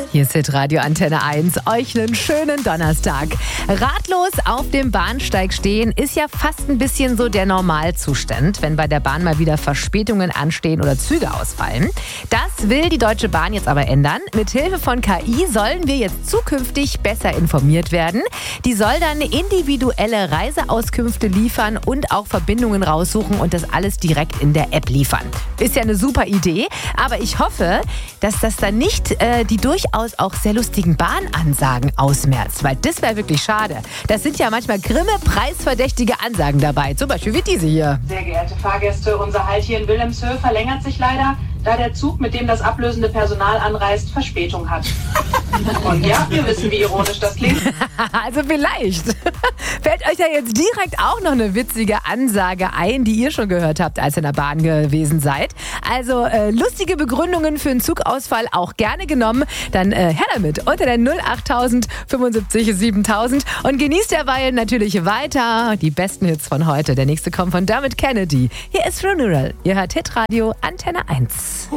Hier ist Hitradio Antenne 1. Euch einen schönen Donnerstag. Ratlos auf dem Bahnsteig stehen ist ja fast ein bisschen so der Normalzustand, wenn bei der Bahn mal wieder Verspätungen anstehen oder Züge ausfallen. Das will die Deutsche Bahn jetzt aber ändern. Mithilfe von KI sollen wir jetzt zukünftig besser informiert werden. Die soll dann individuelle Reiseauskünfte liefern und auch Verbindungen raussuchen und das alles direkt in der App liefern. Ist ja eine super Idee, aber ich hoffe, dass das dann nicht die durchaus auch sehr lustigen Bahnansagen ausmerzt, weil das wäre wirklich schade. Das sind ja manchmal grimme, preisverdächtige Ansagen dabei, zum Beispiel wie diese hier. Sehr geehrte Fahrgäste, unser Halt hier in Wilhelmshöhe verlängert sich leider, da der Zug, mit dem das ablösende Personal anreist, Verspätung hat. Und ja, wir wissen, wie ironisch das klingt. Also vielleicht. Fällt euch ja jetzt direkt auch noch eine witzige Ansage ein, die ihr schon gehört habt, als ihr in der Bahn gewesen seid. Also lustige Begründungen für einen Zugausfall auch gerne genommen. Dann her damit unter der 08000 75 7000 und genießt derweil natürlich weiter die besten Hits von heute. Der nächste kommt von Dermot Kennedy. Hier ist Funeral. Ihr hört Hitradio Antenne 1.